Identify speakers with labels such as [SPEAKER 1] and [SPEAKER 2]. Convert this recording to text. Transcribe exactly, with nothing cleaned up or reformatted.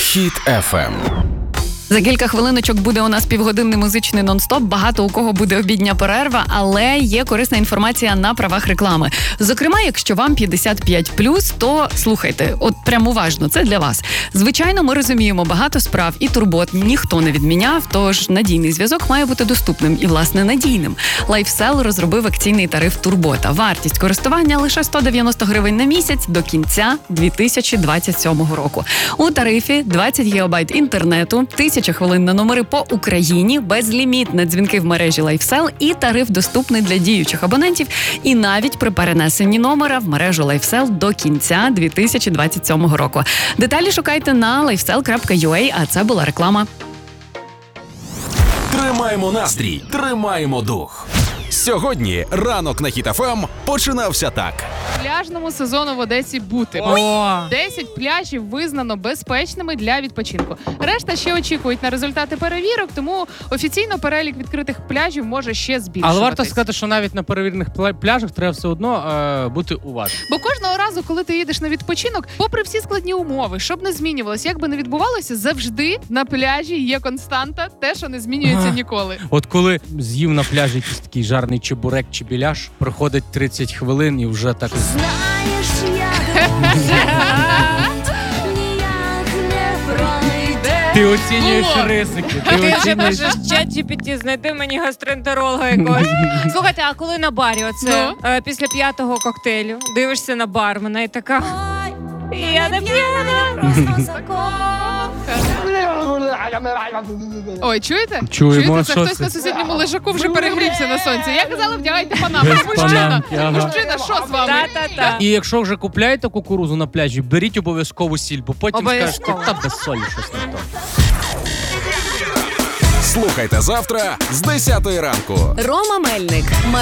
[SPEAKER 1] Хіт еф ем.
[SPEAKER 2] За кілька хвилиночок буде у нас півгодинний музичний нон-стоп. Багато у кого буде обідня перерва, але є корисна інформація на правах реклами. Зокрема, якщо вам п'ятдесят п'ять плюс, то слухайте, от прям уважно, це для вас. Звичайно, ми розуміємо, багато справ і турбот ніхто не відміняв, тож надійний зв'язок має бути доступним і, власне, надійним. LifeSell розробив акційний тариф Турбота. Вартість користування лише сто дев'яносто гривень на місяць до кінця дві тисячі двадцять сьомого року. У тарифі двадцять гігабайт інтернету, тисяча хвилин на номери по Україні, безліміт на дзвінки в мережі LifeSell і тариф доступний для діючих абонентів і навіть при перенесенні номера в мережу LifeSell до кінця дві тисячі двадцять сьомого року. Деталі шукайте на лайфсел крапка ю а, а це була реклама.
[SPEAKER 1] Тримаємо настрій, тримаємо дух. Сьогодні ранок на Хіт еф ем починався так.
[SPEAKER 3] Пляжному сезону в Одесі бути.
[SPEAKER 4] О!
[SPEAKER 3] десять пляжів визнано безпечними для відпочинку. Решта ще очікують на результати перевірок, тому офіційно перелік відкритих пляжів може ще збільшуватись.
[SPEAKER 4] Але варто сказати, що навіть на перевірених пля- пляжах треба все одно е, бути уважним.
[SPEAKER 3] Бо кожного разу, коли ти їдеш на відпочинок, попри всі складні умови, щоб не змінювалося, як би не відбувалося, завжди на пляжі є константа, те, що не змінюється
[SPEAKER 4] Ага.
[SPEAKER 3] ніколи.
[SPEAKER 4] От коли з'їв на пляжі якийсь такий жарний чебурек чи біляш, проходить тридцять хвилин і вже так...
[SPEAKER 5] Знаєш, я ніяк не пройде.
[SPEAKER 4] Ти оцінюєш
[SPEAKER 3] Було.
[SPEAKER 4] рисики.
[SPEAKER 6] А ти вже
[SPEAKER 4] оцінюєш...
[SPEAKER 6] пишеш чат джі пі ті, знайди мені гастроентеролога якогось. Слухайте, а коли на барі оце,
[SPEAKER 3] Ну?
[SPEAKER 6] е, після п'ятого коктейлю, дивишся на бармена і така, я не п'яна.
[SPEAKER 5] Просто закохана.
[SPEAKER 3] Ой, чуєте?
[SPEAKER 4] Чуємо,
[SPEAKER 3] Це
[SPEAKER 4] що
[SPEAKER 3] хтось
[SPEAKER 4] це?
[SPEAKER 3] на сусідньому лежаку вже перегрівся на сонці. Я казала, вдягайте панамку.
[SPEAKER 4] Без
[SPEAKER 3] Мужчина,
[SPEAKER 4] панамки, ага.
[SPEAKER 3] мужчина, що з вами?
[SPEAKER 6] Та-та-та.
[SPEAKER 4] І якщо вже купляєте кукурузу на пляжі, беріть обов'язково сіль, бо потім
[SPEAKER 6] Обов'язково.
[SPEAKER 4] скажете, та без солі щось не то.
[SPEAKER 1] Слухайте завтра з десятої ранку.
[SPEAKER 2] Рома Мельник.